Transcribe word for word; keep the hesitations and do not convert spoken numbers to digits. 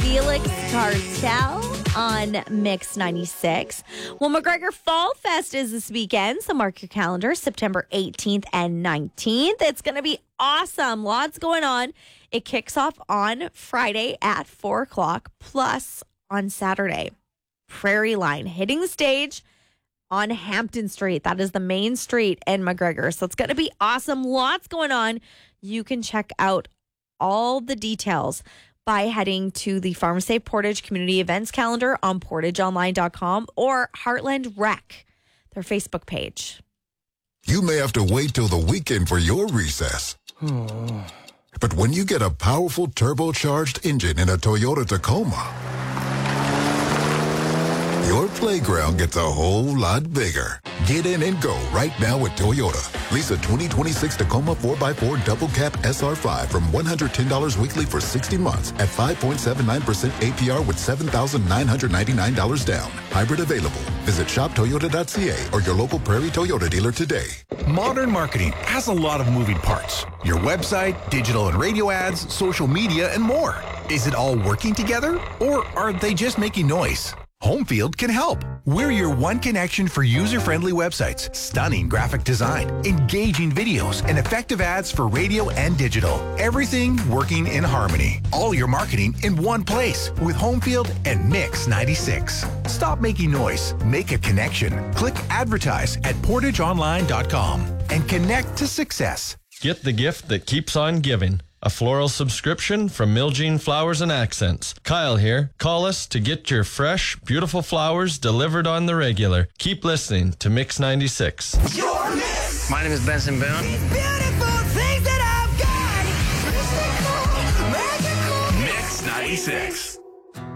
Felix Cartel on Mix ninety-six. Well, McGregor Fall Fest is this weekend, so mark your calendar, September eighteenth and nineteenth. It's going to be awesome. Lots going on. It kicks off on Friday at four o'clock, plus on Saturday, Prairie Line hitting the stage on Hampton Street. That is the main street in McGregor. So it's going to be awesome. Lots going on. You can check out all the details by heading to the Farm Safe Portage Community Events calendar on portage online dot com or Heartland Rec, their Facebook page. You may have to wait till the weekend for your recess. But when you get a powerful turbocharged engine in a Toyota Tacoma, your playground gets a whole lot bigger. Get in and go right now with Toyota. Lease a twenty twenty-six Tacoma four by four Double Cab S R five from one hundred ten dollars weekly for sixty months at five point seven nine percent A P R with seven thousand nine hundred ninety-nine dollars down. Hybrid available. Visit shop toyota dot c a or your local Prairie Toyota dealer today. Modern marketing has a lot of moving parts. Your website, digital and radio ads, social media, and more. Is it all working together, or are they just making noise? Homefield can help. We're your one connection for user-friendly websites, stunning graphic design, engaging videos, and effective ads for radio and digital. Everything working in harmony. All your marketing in one place with Homefield and Mix ninety-six. Stop making noise. Make a connection. Click advertise at portage online dot com and connect to success. Get the gift that keeps on giving. A floral subscription from Miljean Flowers and Accents. Kyle here. Call us to get your fresh, beautiful flowers delivered on the regular. Keep listening to Mix ninety-six. Your mix. My name is Benson Boone. Beautiful things that I've got. Mix ninety-six.